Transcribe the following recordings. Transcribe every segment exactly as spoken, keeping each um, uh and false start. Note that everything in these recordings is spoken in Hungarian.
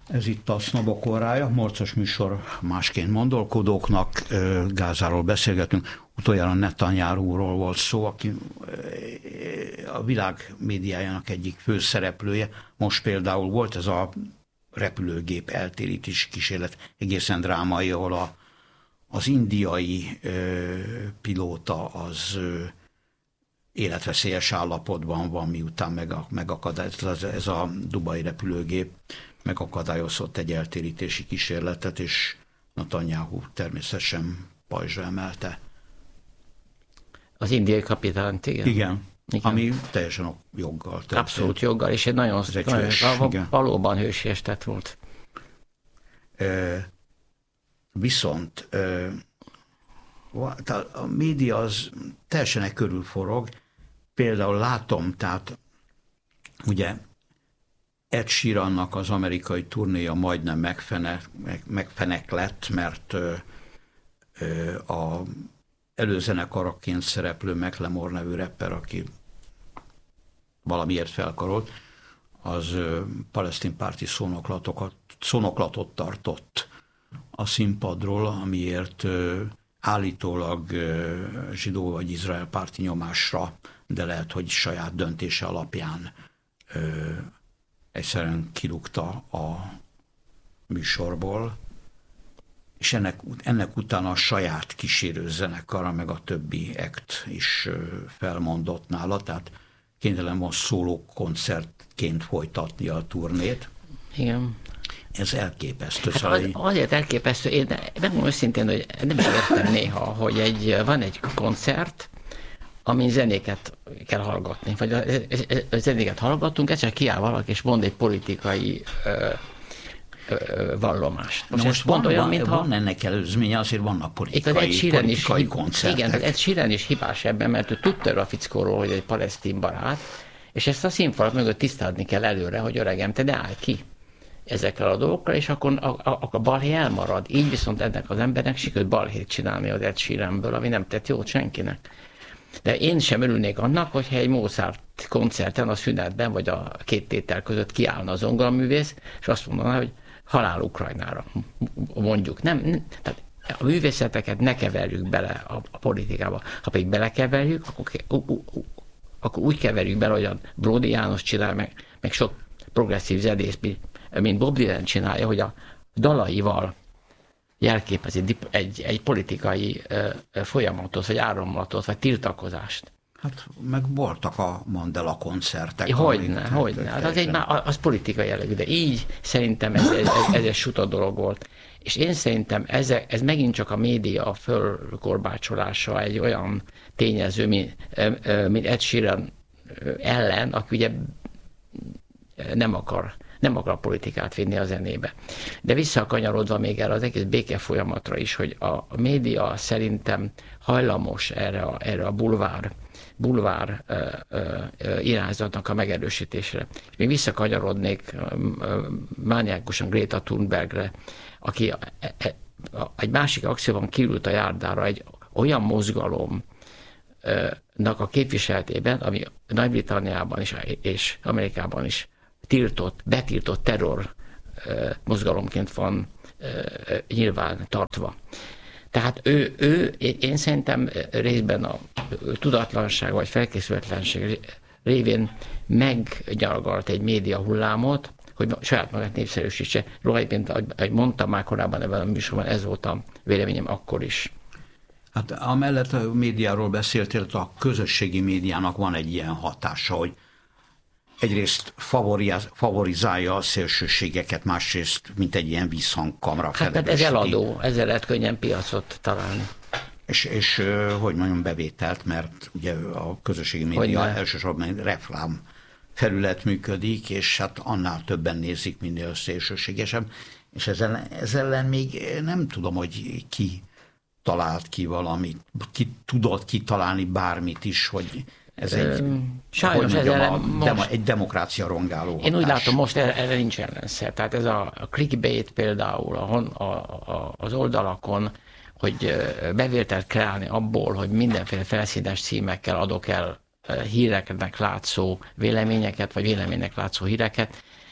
Ez itt a Sznobok órája, morcos műsor másként gondolkodóknak. Gázáról beszélgetünk. Utoljára Netanyahuról volt szó, aki a világ médiájának egyik főszereplője. Most például volt ez a repülőgép eltérítési kísérlet, egészen drámai, ahol a, az indiai ö, pilóta az ö, életveszélyes állapotban van, miután meg, megakadályozott ez a dubai repülőgép, megakadályozott egy eltérítési kísérletet, és Netanyahu természetesen pajzsra emelte. Az indiai kapitányt, igen. Igen, igen. Ami teljesen joggal történt. Abszolút joggal, és egy nagyon, egy nagyon hős, valóban hősies tett volt. E, viszont e, a média az teljesen körül forog. Például látom, tehát ugye Ed Sheerannak az amerikai turnéja majdnem megfenek, meg, megfenek lett, mert ö, ö, a előzenekaraként szereplő Macklemore nevű rapper, aki valamiért felkarolt, az ö, palesztin párti szónoklatokat, szónoklatot tartott a színpadról, amiért ö, állítólag ö, zsidó vagy izrael párti nyomásra, de lehet, hogy saját döntése alapján ö, egyszerűen kirúgta a műsorból, és ennek, ennek utána a saját kísérő zenekara, meg a többi act is felmondott nála, tehát kénytelen van szóló koncertként folytatni a turnét. Igen. Ez elképesztő. Hát az, azért elképesztő, én megmondom őszintén, hogy nem is értem néha, hogy egy, van egy koncert, amin zenéket kell hallgatni, vagy a, a zenéket hallgatunk, egyszer kiáll valaki, és mond egy politikai ö, ö, vallomást. Most, most van, olyan, mintha... van ennek előzménye, azért vannak politikai, politikai is, koncertek. Igen, Ed Sheeran is hibás ebben, mert ő tudta erről a fickóról, hogy egy palesztin barát, és ezt a színfalat mögött tisztázni kell előre, hogy öregem, te ne állj ki ezekkel a dolgokkal, és akkor a, a, a balhé elmarad. Így viszont ennek az embernek sikerült balhét csinálni az Ed Sheeranből, ami nem tett jót senkinek. De én sem örülnék annak, hogyha egy Mozart koncerten, a szünetben, vagy a két tétel között kiállna az zongoraművész, és azt mondaná, hogy halál Ukrajnára, mondjuk. Nem, nem, tehát a művészeteket ne keverjük bele a, a politikába. Ha pedig belekeverjük, akkor, akkor úgy keverjük bele, hogy a Bródi János csinál, meg, meg sok progresszív zenész, mint Bob Dylan csinálja, hogy a dalaival jelképez egy, egy, egy politikai ö, folyamatot, vagy áramlatot, vagy tiltakozást. Hát meg voltak a Mandela koncertek. Hogyne, hogyne. Hát az, egy, az politikai jellegű, de így szerintem ez, ez, ez, ez egy suta dolog volt. És én szerintem ez, ez megint csak a média fölkorbácsolása egy olyan tényező, mint, mint Ed Sheeran ellen, aki ugye nem akar nem akar a politikát vinni a zenébe. De visszakanyarodva még erre az egész béke folyamatra is, hogy a, a média szerintem hajlamos erre a, erre a bulvár, bulvár ö, ö, irányzatnak a megerősítésére. És még visszakanyarodnék mániákusan Greta Thunbergre, aki a, a, a, egy másik akcióban kiült a járdára egy olyan mozgalomnak a képviseletében, ami Nagy-Britanniában is, és Amerikában is tiltott, betiltott terror uh, mozgalomként van uh, nyilván tartva. Tehát ő, ő, én szerintem részben a tudatlanság vagy felkészületlenség révén megnyargalt egy média hullámot, hogy saját magát népszerűsítse. Róla egyébként, ahogy mondtam már korábban ebben a műsorban, ez volt a véleményem akkor is. Hát amellett a médiáról beszéltél, a közösségi médiának van egy ilyen hatása, hogy egyrészt favorizálja a szélsőségeket, másrészt, mint egy ilyen vízhangkamra. Hát mert ez eladó, ezzel lehet könnyen piacot találni. És, és hogy mondjam, bevételt, mert ugye a közösségi média elsősorban reklám felület működik, és hát annál többen nézik, minél szélsőségesebb. És ezzel, ezzel ellen még nem tudom, hogy ki talált ki valamit, ki tudott kitalálni bármit is, hogy ez egy, Sajnos hogy mondjam, a most, demo, egy demokrácia rongáló hatás. Én úgy látom, most erre nincs ellenszer. Tehát ez a, a clickbait például a, a, a, az oldalakon, hogy bevételt kreálni abból, hogy mindenféle felszínes címekkel adok el híreknek látszó véleményeket, vagy véleménynek látszó híreket,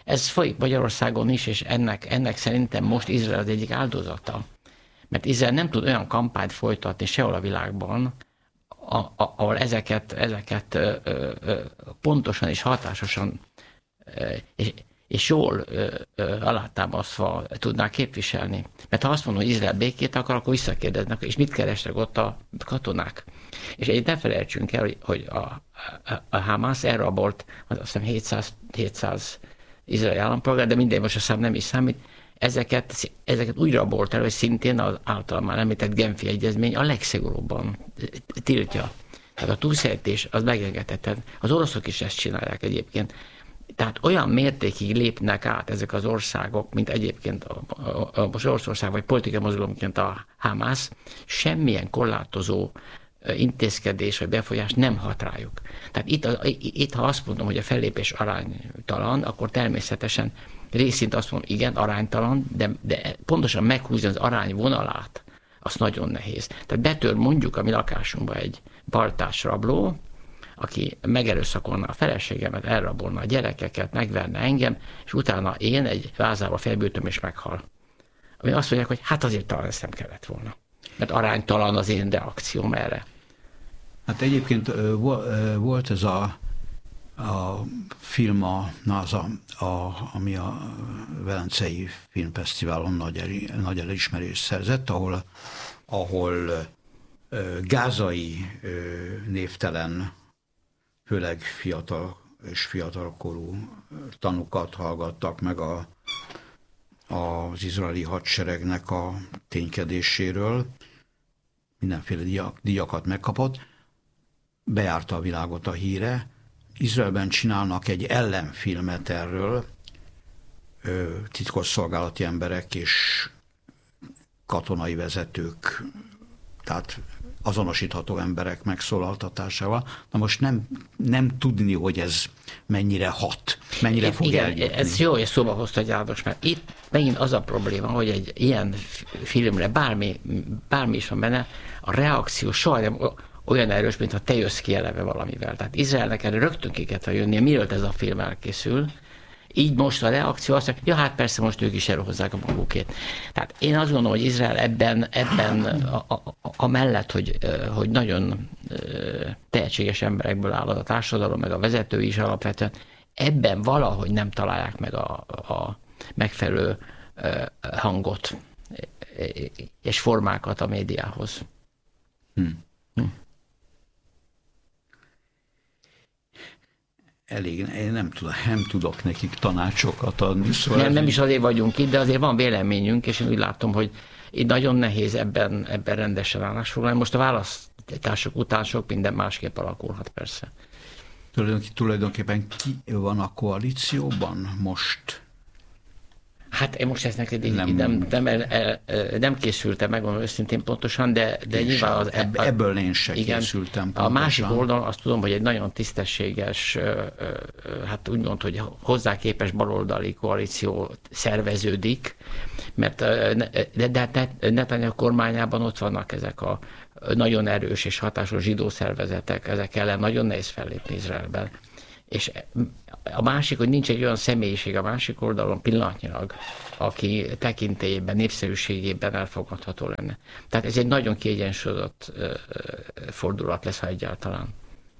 Ez folyik Magyarországon is, és ennek, ennek szerintem most Izrael az egyik áldozata. Mert Izrael nem tud olyan kampányt folytatni sehol a világban, a, a, ahol ezeket, ezeket ö, ö, ö, pontosan és hatásosan ö, és, és jól ö, ö, alátámasztva tudná képviselni. Mert ha azt mondom, hogy Izrael békét akar, akkor visszakérdeznek, és mit keresnek ott a katonák. És egy ne felejtsünk el, hogy a, a, a Hamász elrabolt, azt hiszem hétszáz, hétszáz izraeli állampolgár, de minden most a szám nem is számít, ezeket, ezeket úgy rabolt el, hogy szintén az által már említett Genfi egyezmény a legszigorúbban tiltja. Tehát a túlszerítés az megengedhetetlen. Az oroszok is ezt csinálják egyébként. Tehát olyan mértékig lépnek át ezek az országok, mint egyébként a, a, a, most Oroszország vagy politikai mozgalomként a Hamász, semmilyen korlátozó intézkedés vagy befolyás nem hat rájuk. Tehát itt, itt, ha azt mondom, hogy a fellépés aránytalan, akkor természetesen részint azt mondom, igen, aránytalan, de, de pontosan meghúzni az arány vonalát, az nagyon nehéz. Tehát betör mondjuk a mi lakásunkba egy baltás rabló, aki megerőszakolna a feleségemet, elrabolna a gyerekeket, megverne engem, és utána én egy vázába felbültöm és meghal. Ami azt mondják, hogy hát azért talán ezt nem kellett volna. Mert aránytalan az én reakcióm erre. Hát egyébként volt ez a, a film, a NASA, a, ami a Velencei Filmfesztiválon nagy, nagy elismerést szerzett, ahol, ahol gázai névtelen, főleg fiatal és fiatalkorú tanúkat hallgattak meg a, az izraeli hadseregnek a ténykedéséről. Mindenféle díjak, díjakat megkapott. Bejárta a világot a híre. Izraelben csinálnak egy ellenfilmet erről, titkosszolgálati emberek és katonai vezetők, tehát azonosítható emberek megszólaltatásával. Na most nem, nem tudni, hogy ez mennyire hat, mennyire fog igen, eljutni. Ez jó, hogy szóba hozta János, mert itt megint az a probléma, hogy egy ilyen filmre bármi, bármi is van benne, a reakció soha nem olyan erős, mintha te jössz ki eleve valamivel. Tehát Izraelnek erre rögtön ki kellett jönnie, mielőtt ez a film elkészül. Így most a reakció azt mondja, ja, hát persze most ők is elhozzák a magukét. Tehát én azt gondolom, hogy Izrael ebben, ebben a, a, a, a mellett, hogy, hogy nagyon tehetséges emberekből áll a társadalom, meg a vezető is alapvetően, ebben valahogy nem találják meg a, a megfelelő hangot és formákat a médiához. Hmm. Hmm. Elég, én nem, tudom, nem tudok nekik tanácsokat adni. Szóval nem, nem is azért vagyunk itt, de azért van véleményünk, és én úgy látom, hogy itt nagyon nehéz ebben, ebben rendesen állásfoglalni. Most a választások után sok minden másképp alakulhat persze. Tulajdonképpen ki van a koalícióban most? Hát én most ezt neked nem, nem, nem, nem készültem, megmondom őszintén pontosan, de, de nyilván az... Ebb, ebből én sem igen, készültem pontosan. A másik oldalon azt tudom, hogy egy nagyon tisztességes, hát úgymond, hogy hozzá képes baloldali koalíció szerveződik, mert de, de Netanyahu kormányában ott vannak ezek a nagyon erős és hatásos zsidó szervezetek, ezek ellen nagyon nehéz fellépni Izraelben. És a másik, hogy nincs egy olyan személyiség a másik oldalon pillanatnyilag, aki tekintélyében, népszerűségében elfogadható lenne. Tehát ez egy nagyon kiegyensúlyozott fordulat lesz, ha egyáltalán.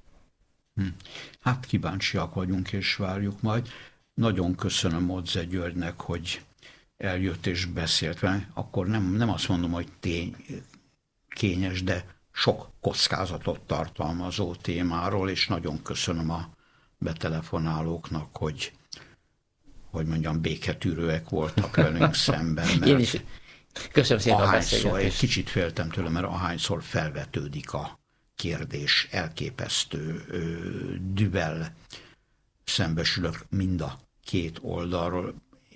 Hát kíváncsiak vagyunk és várjuk majd. Nagyon köszönöm Modze Györgynek, hogy eljött és beszélt vele. Akkor nem, nem azt mondom, hogy tény, kényes, de sok kockázatot tartalmazó témáról, és nagyon köszönöm a betelefonálóknak, hogy, hogy mondjam, béketűrőek voltak velünk szemben. Mert én is köszönöm szépen a beszélgetést. Egy kicsit féltem tőle, mert ahányszor felvetődik a kérdés, elképesztő ö, düvel szembesülök mind a két oldalról.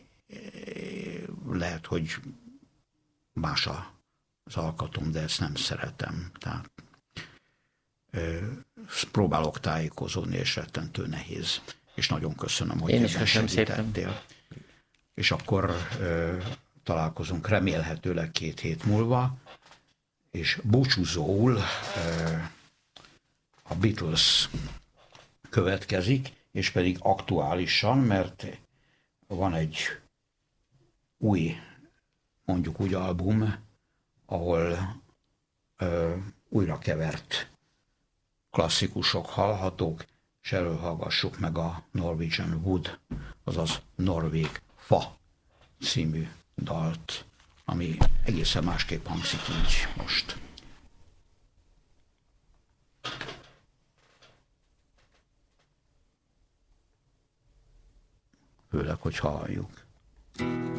Lehet, hogy más az alkatom, de ezt nem szeretem. Tehát ö, próbálok tájékozódni, és rettentő nehéz. És nagyon köszönöm, hogy én is köszönöm szépen. És akkor ö, találkozunk remélhetőleg két hét múlva, és búcsúzóul ö, a Beatles következik, és pedig aktuálisan, mert van egy új, mondjuk úgy album, ahol ö, újra kevert klasszikusok hallhatók, és elől hallgassuk meg a Norwegian Wood, azaz Norvég Fa című dalt, ami egészen másképp hangzik így most. Főleg, hogy halljuk.